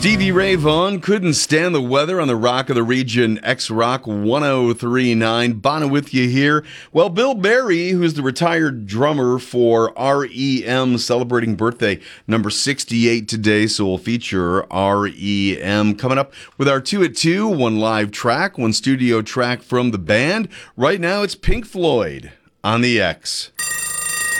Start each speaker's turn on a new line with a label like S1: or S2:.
S1: Stevie Ray Vaughan couldn't stand the weather on the Rock of the Region X-Rock 1039. Bono with you here. Well, Bill Berry, who's the retired drummer for REM, celebrating birthday number 68 today, so we'll feature REM coming up with our 2 at 2, one live track, one studio track from the band. Right now it's Pink Floyd on the X.